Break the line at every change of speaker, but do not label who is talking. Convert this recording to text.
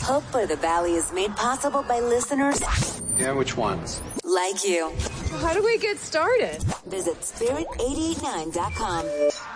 Hope for the Valley is made possible by listeners
Yeah, which ones?
like you.
How do we get started?
Visit spirit889.com.